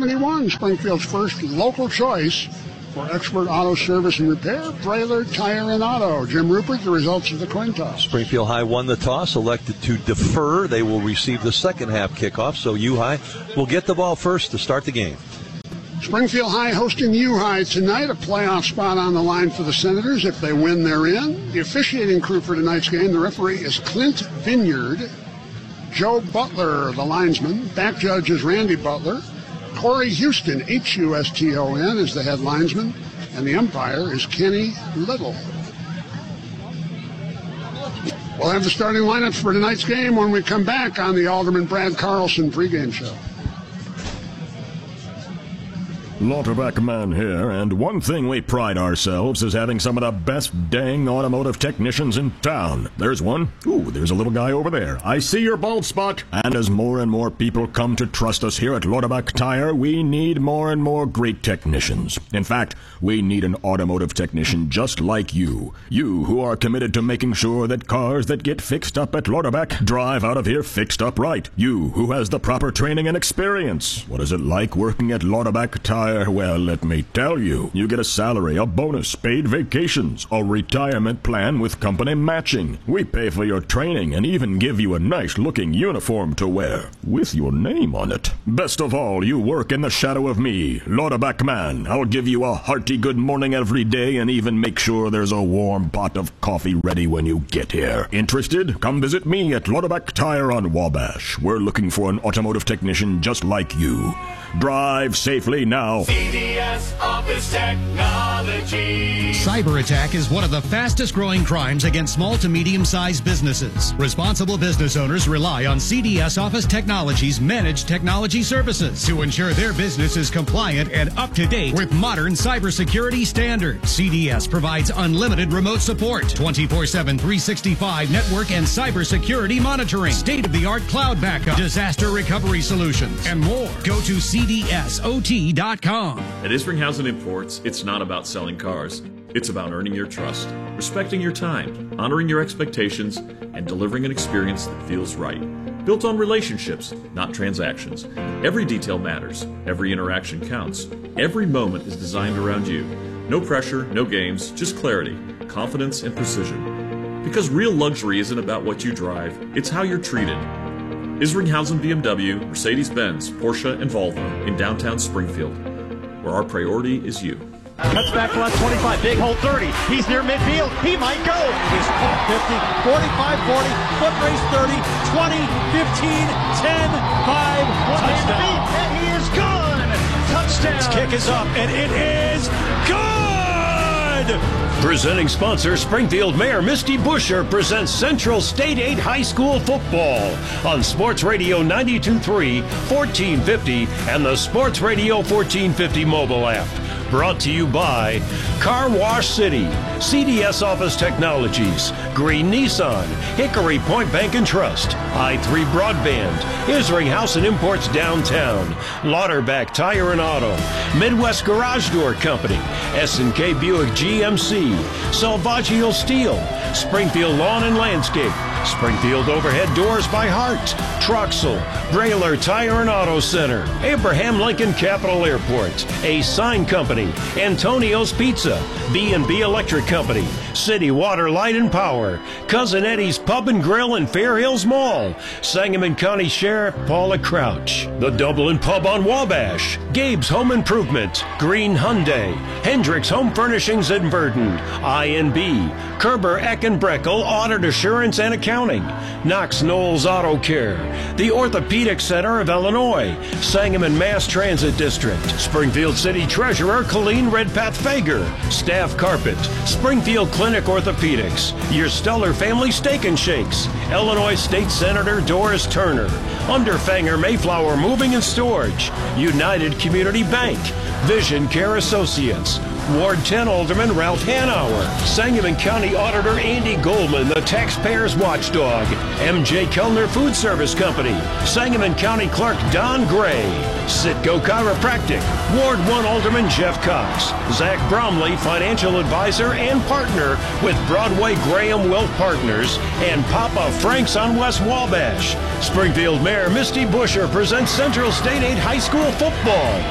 71, Springfield's first local choice for expert auto service and repair, Brailer Tire and Auto. Jim Rupert, the results of the coin toss. Springfield High won the toss, elected to defer. They will receive the second half kickoff, so U High will get the ball first to start the game. Springfield High hosting U High tonight, a playoff spot on the line for the Senators. If they win, they're in. The officiating crew for tonight's game, the referee is Clint Vineyard. Joe Butler, the linesman. Back judge is Randy Butler. Corey Houston, Huston, is the head linesman. And the umpire is Kenny Little. We'll have the starting lineups for tonight's game when we come back on the Alderman Brad Carlson pregame show. Lauterbach Man here, and one thing we pride ourselves is having some of the best dang automotive technicians in town. There's one. Ooh, there's a little guy over there. I see your bald spot. And as more and more people come to trust us here at Lauterbach Tire, we need more and more great technicians. In fact, we need an automotive technician just like you. You who are committed to making sure that cars that get fixed up at Lauterbach drive out of here fixed up right. You who has the proper training and experience. What is it like working at Lauterbach Tire? Well, let me tell you. You get a salary, a bonus, paid vacations, a retirement plan with company matching. We pay for your training and even give you a nice-looking uniform to wear with your name on it. Best of all, you work in the shadow of me, Lauterbach Man. I'll give you a hearty good morning every day and even make sure there's a warm pot of coffee ready when you get here. Interested? Come visit me at Lauterbach Tire on Wabash. We're looking for an automotive technician just like you. Drive safely now. CDS Office Technology. Cyber attack is one of the fastest growing crimes against small to medium-sized businesses. Responsible business owners rely on CDS Office Technology's managed technology services to ensure their business is compliant and up to date with modern cybersecurity standards. CDS provides unlimited remote support, 24/7, 365 network and cybersecurity monitoring, state-of-the-art cloud backup, disaster recovery solutions, and more. Go to CDSOT.com. At Isringhausen Imports, it's not about selling cars. It's about earning your trust, respecting your time, honoring your expectations, and delivering an experience that feels right. Built on relationships, not transactions. Every detail matters. Every interaction counts. Every moment is designed around you. No pressure, no games, just clarity, confidence, and precision. Because real luxury isn't about what you drive, it's how you're treated. Isringhausen BMW, Mercedes-Benz, Porsche, and Volvo in downtown Springfield, where our priority is you. Cuts back left 25, big hole 30. He's near midfield. He might go. He's 50, 45, 40, foot race 30, 20, 15, 10, 5, 1 and he is gone. Touchdown. His kick is up, and it is good. Presenting sponsor, Springfield Mayor Misty Buscher presents Central State 8 High School football on Sports Radio 92.3, 1450, and the Sports Radio 1450 mobile app. Brought to you by Car Wash City, CDS Office Technologies, Green Nissan, Hickory Point Bank and Trust, I3 Broadband, Isringhausen Imports Downtown, Lauterbach Tire and Auto, Midwest Garage Door Company, S&K Buick GMC, Salvaggio Steel, Springfield Lawn and Landscape, Springfield Overhead Doors by Hart, Troxel, Brailer Tire and Auto Center, Abraham Lincoln Capital Airport, A Sign Company, Antonio's Pizza, B&B Electric Company, City Water Light and Power, Cousin Eddie's Pub and Grill in Fair Hills Mall, Sangamon County Sheriff Paula Crouch, The Dublin Pub on Wabash, Gabe's Home Improvement, Green Hyundai, Hendricks Home Furnishings in Verdon, INB, Kerber Eckenbreckel Audit Assurance and Accounting, Knox Knowles Auto Care, the Orthopedic Center of Illinois, Sangamon Mass Transit District, Springfield City Treasurer Colleen Redpath Fager, Staff Carpet, Springfield Clinic Orthopedics, Your Stellar Family Steak and Shakes, Illinois State Senator Doris Turner, Underfanger Mayflower Moving and Storage, United Community Bank, Vision Care Associates, Ward 10 Alderman Ralph Hanauer, Sangamon County Auditor Andy Goldman, the Taxpayers Watchdog, MJ Kellner Food Service Company, Sangamon County Clerk Don Gray, Sitco Chiropractic, Ward 1 Alderman Jeff Cox, Zach Bromley, Financial Advisor and Partner with Broadway Graham Wealth Partners, and Papa Frank's on West Wabash. Springfield Mayor Misty Buscher presents Central State 8 High School football